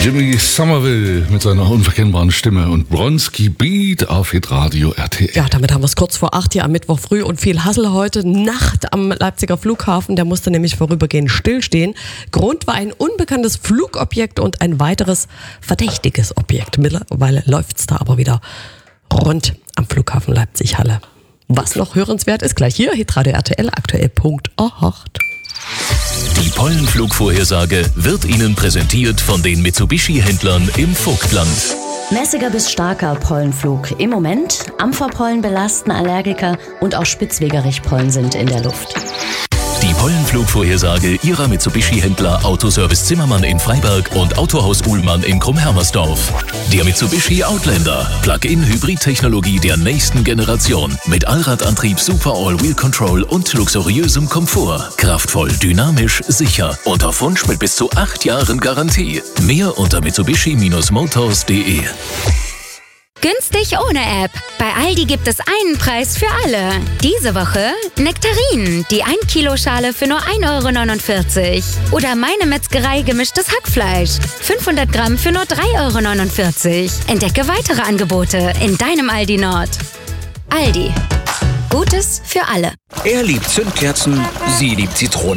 Jimmy Somerville mit seiner unverkennbaren Stimme und Bronski Beat auf Hitradio RTL. Ja, damit haben wir es kurz vor 8 hier am Mittwoch früh und viel Hassel heute Nacht am Leipziger Flughafen. Der musste nämlich vorübergehend stillstehen. Grund war ein unbekanntes Flugobjekt und ein weiteres verdächtiges Objekt. Mittlerweile läuft's da aber wieder rund am Flughafen Leipzig-Halle. Was noch hörenswert ist, gleich hier, Hitradio RTL, aktuell.8. Die Pollenflugvorhersage wird Ihnen präsentiert von den Mitsubishi-Händlern im Vogtland. Mäßiger bis starker Pollenflug. Im Moment Ampferpollen belasten Allergiker und auch Spitzwegerich-Pollen sind in der Luft. Die Pollenflugvorhersage Ihrer Mitsubishi-Händler Autoservice Zimmermann in Freiberg und Autohaus Uhlmann in Krumm-Hermersdorf. Der Mitsubishi Outlander. Plug-in-Hybrid-Technologie der nächsten Generation. Mit Allradantrieb, Super All-Wheel Control und luxuriösem Komfort. Kraftvoll, dynamisch, sicher und auf Wunsch mit bis zu 8 Jahren Garantie. Mehr unter mitsubishi-motors.de. Günstig ohne App. Bei Aldi gibt es einen Preis für alle. Diese Woche Nektarinen, die 1-Kilo-Schale für nur 1,49 €. Oder Meine Metzgerei gemischtes Hackfleisch, 500 Gramm für nur 3,49 €. Entdecke weitere Angebote in deinem Aldi Nord. Aldi. Gutes für alle. Er liebt Zündkerzen, sie liebt Zitronen.